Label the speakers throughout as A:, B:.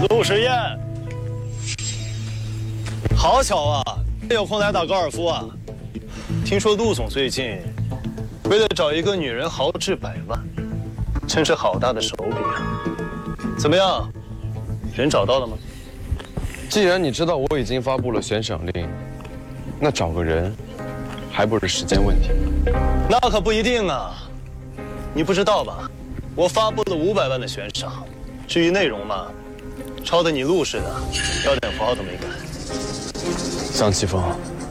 A: 陆时宴，好巧啊，有空来打高尔夫啊？听说陆总最近为了找一个女人豪掷100万，真是好大的手笔啊！怎么样，人找到了吗？
B: 既然你知道我已经发布了悬赏令，那找个人还不是时间问题？
A: 那可不一定啊，你不知道吧？我发布了500万的悬赏，至于内容嘛，抄的你陆似的，标点符号都没改。
B: 向奇峰，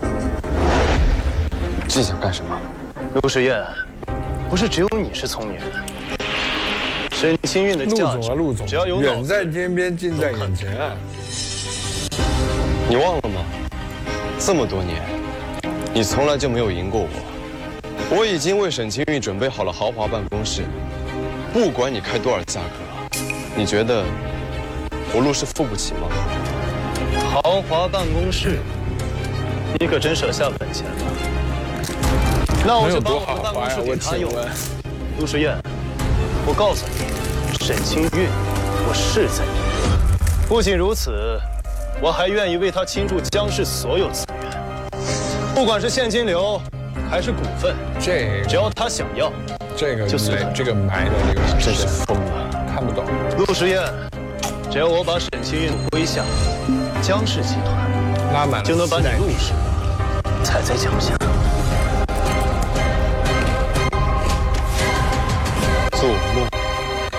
B: 这想干什么？
A: 陆时宴，不是只有你是聪明人。沈清韵的价值，
C: 陆总，
A: 只要有
C: 远在天边，近在眼前啊！
B: 你忘了吗？这么多年，你从来就没有赢过我。我已经为沈清韵准备好了豪华办公室，不管你开多少价格，你觉得我陆氏付不起吗？
A: 豪华办公室，你可真舍下本钱了。那我就把我的办公室给他用。陆时宴，我告诉你，沈清韵，我是在意。不仅如此，我还愿意为他倾注江氏所有资源，不管是现金流还是股份，只要他想要，就随他。
C: 这个埋的这个
B: 真是疯了，
C: 看不懂。
A: 陆时宴，只要我把沈清韵麾下江氏集团
C: 拉满了，
A: 就能把你陆氏踩在脚下。